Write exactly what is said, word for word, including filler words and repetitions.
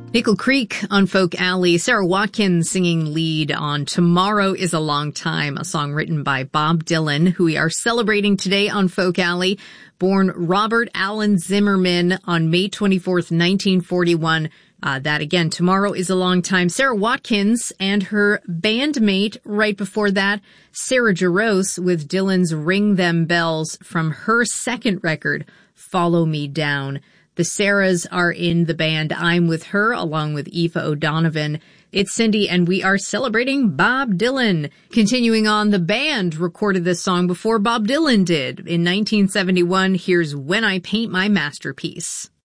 Nickel Creek on Folk Alley. Sarah Watkins singing lead on Tomorrow is a Long Time, a song written by Bob Dylan, who we are celebrating today on Folk Alley. Born Robert Allen Zimmerman on May twenty-fourth, nineteen forty-one. Uh, that again, Tomorrow is a Long Time. Sarah Watkins and her bandmate right before that, Sarah Jarosz, with Dylan's Ring Them Bells from her second record, Follow Me Down. The Sarahs are in the band I'm With Her, along with Aoife O'Donovan. It's Cindy, and we are celebrating Bob Dylan. Continuing on, the band recorded this song before Bob Dylan did. In nineteen seventy-one, here's When I Paint My Masterpiece.